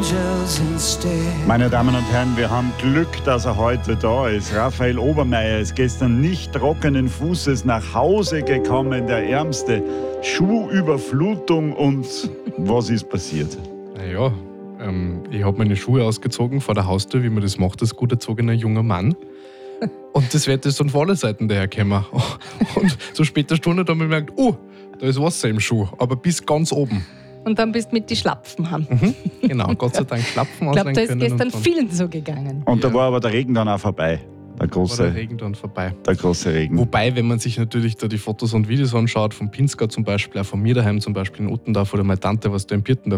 angels instead. Meine Damen und Herren, wir haben Glück, dass er heute da ist. Raphael Obermeier ist gestern nicht trockenen Fußes nach Hause gekommen, der Ärmste. Schuhüberflutung und was ist passiert? Naja, ich habe meine Schuhe ausgezogen vor der Haustür, wie man das macht, als gut erzogener junger Mann. Und das Wetter ist dann von allen Seiten dahergekommen. Und so später Stunde habe ich gemerkt, da ist Wasser im Schuh, aber bis ganz oben. Und dann bist du mit die Schlapfen haben. Genau, Gott sei Dank Schlapfen Ich glaube, ausleihen da ist können. gestern und dann vielen so gegangen. Und da war aber der Regen dann auch vorbei. Der war der große Regen dann vorbei. Regen. Wobei, wenn man sich natürlich da die Fotos und Videos anschaut, vom Pinzgau zum Beispiel, auch von mir daheim zum Beispiel in Ottendorf oder meine Tante, was da in Birtendorf